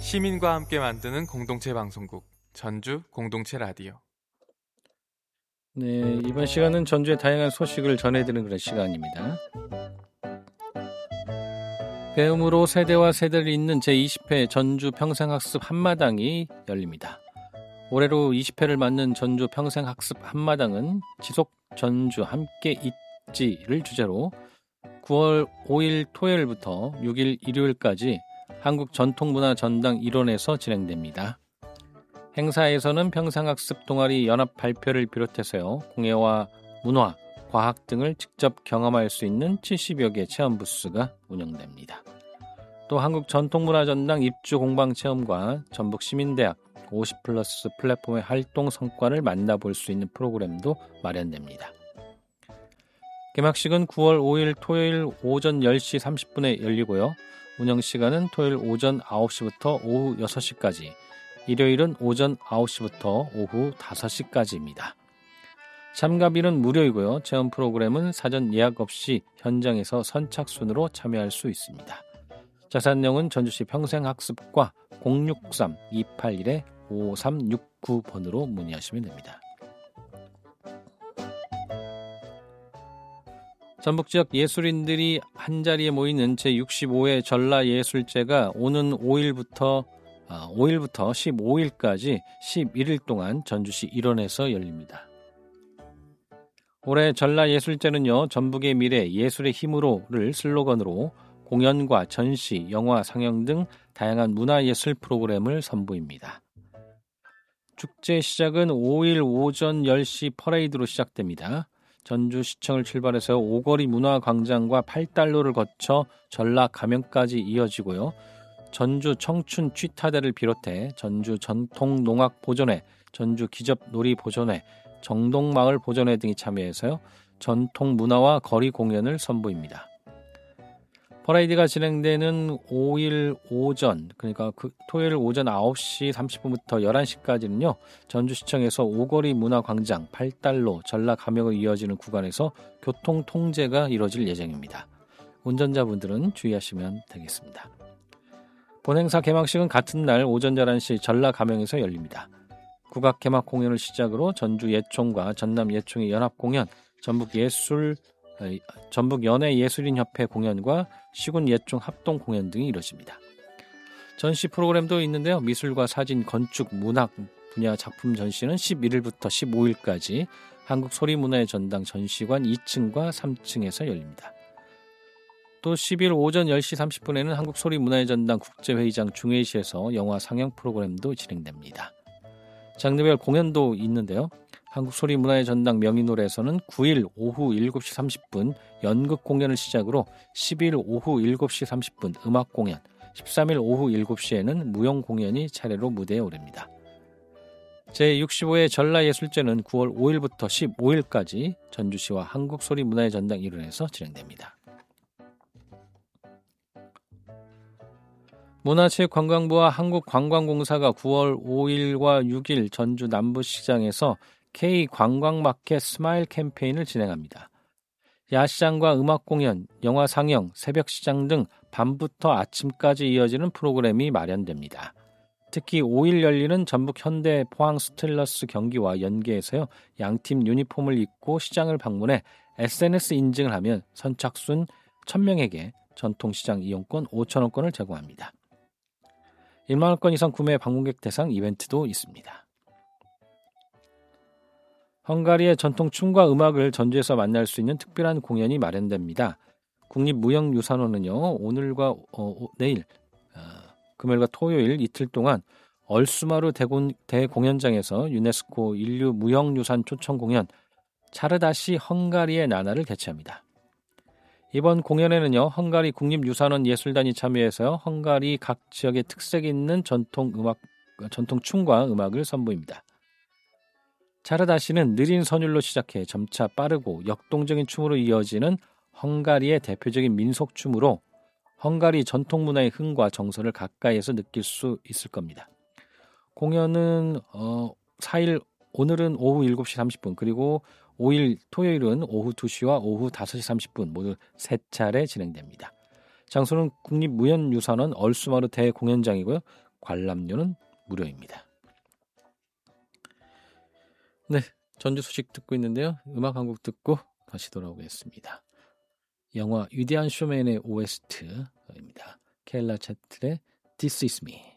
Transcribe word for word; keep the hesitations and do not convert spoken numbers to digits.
시민과 함께 만드는 공동체 방송국 전주 공동체 라디오. 네, 이번 시간은 전주의 다양한 소식을 전해드리는 그런 시간입니다. 배움으로 세대와 세대를 잇는 제이십 회 전주 평생학습 한마당이 열립니다. 올해로 이십 회를 맞는 전주 평생학습 한마당은 지속 전주 함께 있지를 주제로 구월 오일 토요일부터 육일 일요일까지 한국전통문화전당 일원에서 진행됩니다. 행사에서는 평생학습 동아리 연합 발표를 비롯해서요, 공예와 문화, 과학 등을 직접 경험할 수 있는 칠십여 개 체험 부스가 운영됩니다. 또 한국전통문화전당 입주 공방 체험과 전북시민대학 오십 플러스 플랫폼의 활동 성과를 만나볼 수 있는 프로그램도 마련됩니다. 개막식은 구월 오일 토요일 오전 열 시 삼십 분에 열리고요. 운영시간은 토요일 오전 아홉 시부터 오후 여섯 시까지, 일요일은 오전 아홉 시부터 오후 다섯 시까지입니다. 참가비는 무료이고요. 체험 프로그램은 사전 예약 없이 현장에서 선착순으로 참여할 수 있습니다. 자세한 내용은 전주시 평생학습과 공육삼 이팔일 오삼육구 번으로 문의하시면 됩니다. 전북지역 예술인들이 한자리에 모이는 제육십오 회 전라예술제가 오는 오일부터, 아, 오일부터 십오일까지 십일 일 동안 전주시 일원에서 열립니다. 올해 전라예술제는요, 전북의 미래 예술의 힘으로를 슬로건으로 공연과 전시, 영화, 상영 등 다양한 문화예술 프로그램을 선보입니다. 축제 시작은 오일 오전 열 시 퍼레이드로 시작됩니다. 전주시청을 출발해서 오거리 문화광장과 팔달로를 거쳐 전라가면까지 이어지고요. 전주 청춘 취타대를 비롯해 전주 전통농악보존회, 전주 기접놀이보존회, 정동마을 보존회 등이 참여해서요, 전통문화와 거리 공연을 선보입니다. 퍼레이드가 진행되는 오일 오전, 그러니까 그 토요일 오전 아홉 시 삼십 분부터 열한 시까지는요, 전주시청에서 오거리 문화광장, 팔달로, 전라가면으로 이어지는 구간에서 교통 통제가 이루어질 예정입니다. 운전자분들은 주의하시면 되겠습니다. 본행사 개막식은 같은 날 오전 열한 시 전라가면에서 열립니다. 국악 개막 공연을 시작으로 전주 예총과 전남 예총의 연합 공연, 전북 예술 전북 연예예술인협회 공연과 시군 예총 합동 공연 등이 이루어집니다. 전시 프로그램도 있는데요. 미술과 사진, 건축, 문학 분야 작품 전시는 십일 일부터 십오 일까지 한국소리문화의 전당 전시관 이 층과 삼 층에서 열립니다. 또 십일 오전 열 시 삼십 분에는 한국소리문화의 전당 국제회의장 중회시에서 영화 상영 프로그램도 진행됩니다. 장르별 공연도 있는데요. 한국소리문화의 전당 명인홀에서는 구일 오후 일곱 시 삼십 분 연극 공연을 시작으로 십일 오후 일곱 시 삼십 분 음악 공연, 십삼 일 오후 일곱 시에는 무용 공연이 차례로 무대에 오릅니다. 제육십오 회 전라예술제는 구월 오일부터 십오 일까지 전주시와 한국소리문화의 전당 일원에서 진행됩니다. 문화체육관광부와 한국관광공사가 구월 오일과 육일 전주 남부시장에서 K관광마켓 스마일 캠페인을 진행합니다. 야시장과 음악공연, 영화 상영, 새벽시장 등 밤부터 아침까지 이어지는 프로그램이 마련됩니다. 특히 오일 열리는 전북 현대 포항 스틸러스 경기와 연계해서요, 양팀 유니폼을 입고 시장을 방문해 에스엔에스 인증을 하면 선착순 천 명에게 전통시장 이용권 오천 원권을 제공합니다. 일만 원권 이상 구매 방문객 대상 이벤트도 있습니다. 헝가리의 전통 춤과 음악을 전주에서 만날 수 있는 특별한 공연이 마련됩니다. 국립무형유산원은요, 오늘과 어, 내일, 어, 금요일과 토요일 이틀 동안 얼수마루 대공, 대공연장에서 유네스코 인류 무형유산 초청 공연 차르다시 헝가리의 나날을 개최합니다. 이번 공연에는요, 헝가리 국립유산원 예술단이 참여해서 헝가리 각 지역의 특색이 있는 전통 음악, 전통 춤과 음악을 선보입니다. 차르다시는 느린 선율로 시작해 점차 빠르고 역동적인 춤으로 이어지는 헝가리의 대표적인 민속춤으로 헝가리 전통문화의 흥과 정서를 가까이에서 느낄 수 있을 겁니다. 공연은 어, 사일 오늘은 오후 일곱 시 삼십 분, 그리고 오일 토요일은 오후 두 시와 오후 다섯 시 삼십 분 모두 세 차례 진행됩니다. 장소는 국립무형유산원 얼수마루 대공연장이고요. 관람료는 무료입니다. 네, 전주 소식 듣고 있는데요. 음악 한 곡 듣고 다시 돌아오겠습니다. 영화 위대한 쇼맨의 오에스티입니다. 켈라 채틀의 This Is Me.